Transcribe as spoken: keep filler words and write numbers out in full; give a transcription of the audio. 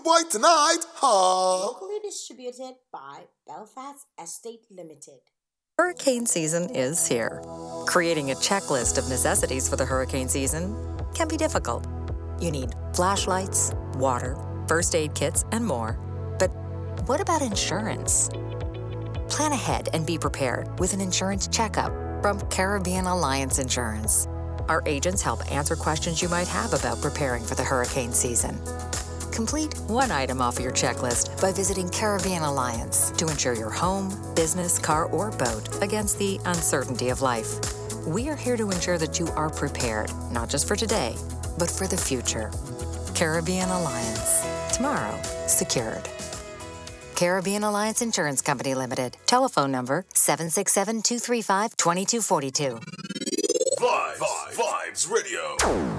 Why tonight? Huh? Locally distributed by Belfast Estate Limited. Hurricane season is here. Creating a checklist of necessities for the hurricane season can be difficult. You need flashlights, water, first aid kits, and more. But what about insurance? Plan ahead and be prepared with an insurance checkup from Caribbean Alliance Insurance. Our agents help answer questions you might have about preparing for the hurricane season. Complete one item off your checklist by visiting Caribbean Alliance to insure your home, business, car, or boat against the uncertainty of life. We are here to ensure that you are prepared, not just for today, but for the future. Caribbean Alliance. Tomorrow, secured. Caribbean Alliance Insurance Company Limited. Telephone number seven six seven, two three five, two two four two. Vibes, Vibes, Vibes Radio.